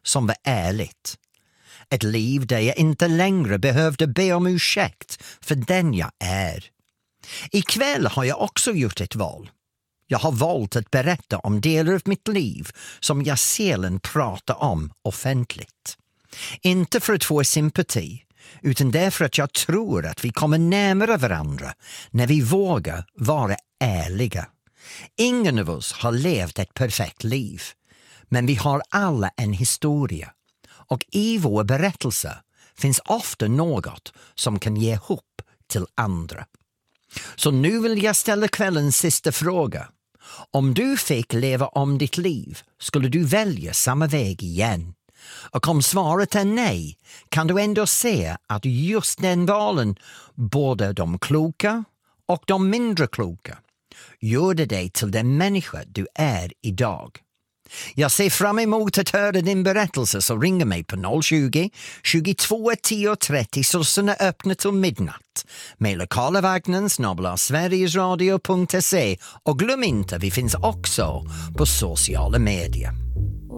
som var ärligt. Ett liv där jag inte längre behövde be om ursäkt för den jag är. Ikväll har jag också gjort ett val. Jag har valt att berätta om delar av mitt liv som jag sällan pratar om offentligt. Inte för att få sympati, utan därför att jag tror att vi kommer närmare varandra när vi vågar vara ärliga. Ingen av oss har levt ett perfekt liv, men vi har alla en historia. Och i vår berättelse finns ofta något som kan ge hopp till andra. Så nu vill jag ställa kvällens sista fråga. Om du fick leva om ditt liv, skulle du välja samma väg igen? Och om svaret är nej, kan du ändå se att just den valen, både de kloka och de mindre kloka, gjorde dig till den människa du är idag. Jag ser fram emot att höra din berättelse, så ringa mig på 020-22 10 30 så är öppna till midnatt. Med lokalavagnen@sverigesradio.se och glöm inte, vi finns också på sociala medier.